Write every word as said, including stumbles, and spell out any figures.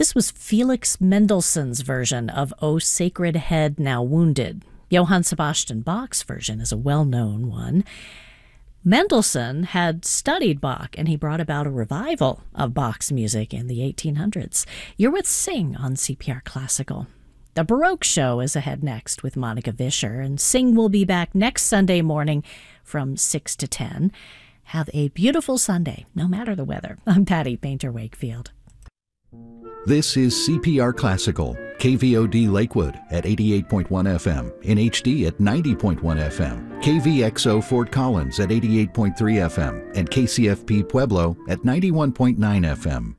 This was Felix Mendelssohn's version of O Sacred Head Now Wounded. Johann Sebastian Bach's version is a well-known one. Mendelssohn had studied Bach, and he brought about a revival of Bach's music in the eighteen hundreds. You're with Sing on C P R Classical. The Baroque Show is ahead next with Monica Vischer, and Sing will be back next Sunday morning from six to ten. Have a beautiful Sunday, no matter the weather. I'm Patty Painter-Wakefield. This is C P R Classical, K V O D Lakewood at eighty-eight point one F M, in H D at ninety point one F M, K V X O Fort Collins at eighty-eight point three F M, and K C F P Pueblo at ninety-one point nine F M.